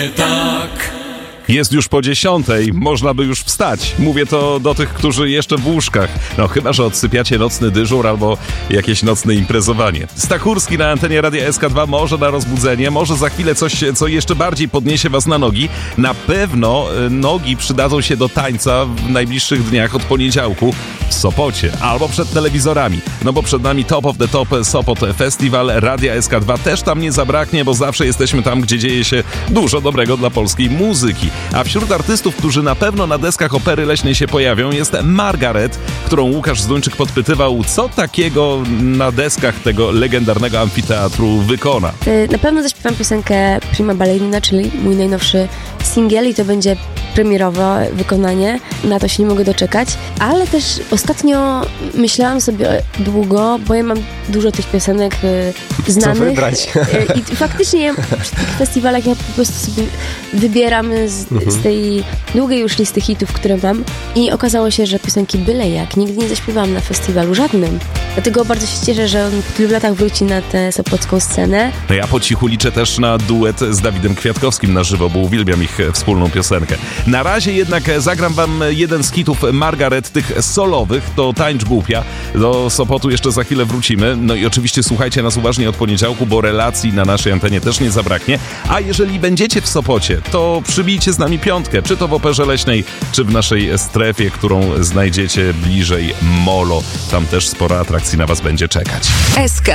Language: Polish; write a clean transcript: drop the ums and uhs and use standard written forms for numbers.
Tak. Jest już po 10:00, można by już wstać. Mówię to do tych, którzy jeszcze w łóżkach. No chyba, że odsypiacie nocny dyżur albo jakieś nocne imprezowanie. Stachurski na antenie Radia SK2 może na rozbudzenie, może za chwilę coś, co jeszcze bardziej podniesie was na nogi. Na pewno nogi przydadzą się do tańca w najbliższych dniach od poniedziałku w Sopocie albo przed telewizorami. No bo przed nami Top of the Top Sopot Festival. Radia SK2 też tam nie zabraknie, bo zawsze jesteśmy tam, gdzie dzieje się dużo dobrego dla polskiej muzyki. A wśród artystów, którzy na pewno na deskach Opery Leśnej się pojawią, jest Margaret, którą Łukasz Zduńczyk podpytywał, co takiego na deskach tego legendarnego amfiteatru wykona. Na pewno zaśpiewam piosenkę Prima Ballerina, czyli mój najnowszy singiel, i to będzie premierowe wykonanie. Na to się nie mogę doczekać. Ale też ostatnio myślałam sobie długo, bo ja mam dużo tych piosenek znanych. Co wybrać? I faktycznie przy tych festiwalach ja po prostu sobie wybieram z tej długiej już listy hitów, które mam, i okazało się, że piosenki byle jak nigdy nie zaśpiewałam na festiwalu żadnym. Dlatego bardzo się cieszę, że on po tylu latach wróci na tę sopocką scenę. No ja po cichu liczę też na duet z Dawidem Kwiatkowskim na żywo, bo uwielbiam ich wspólną piosenkę. Na razie jednak zagram wam jeden z hitów Margaret, tych solowych, to Tańcz Głupia. Do Sopotu jeszcze za chwilę wrócimy. No i oczywiście słuchajcie nas uważnie od poniedziałku, bo relacji na naszej antenie też nie zabraknie. A jeżeli będziecie w Sopocie, to przybijcie z nami piątkę, czy to w Operze Leśnej, czy w naszej strefie, którą znajdziecie bliżej Molo. Tam też sporo atrakcji na was będzie czekać. SK.